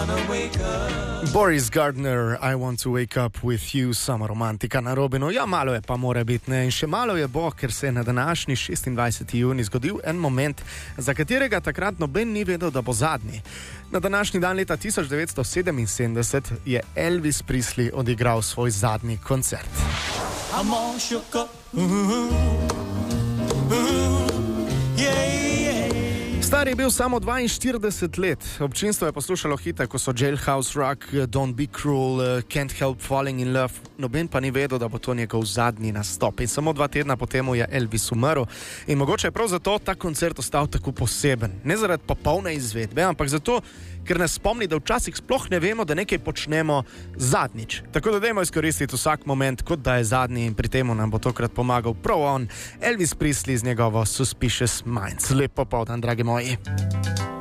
Boris Gardner, I want to wake up with you, sama romantika na Robinu. Ja, malo je pa mora biti, ne? In še malo je bo, ker se je na današnji 26. juni zgodil en moment, za katerega takrat noben ni vedel, da bo zadnji. Na današnji dan leta 1977 je Elvis Presley odigral svoj zadnji koncert. Star je bil samo 42 let. Občinstvo je poslušalo hite, ko so Jailhouse Rock, Don't Be Cruel, Can't Help Falling in Love. Noben pa ni vedel, da bo to njegov zadnji nastop. In samo 2 tedna potem je Elvis umrl. In mogoče je prav zato ta koncert ostal tako poseben. Ne zaradi popolne izvedbe, ampak zato, ker nas spomni, da včasih sploh ne vemo, da nekaj počnemo zadnjič. Tako da dajmo izkoristiti vsak moment, kot da je zadnji, in pri tem nam bo tokrat pomagal prav on, Elvis Presley z njegovo Suspicious Minds. Lep popoldan, dragi moji.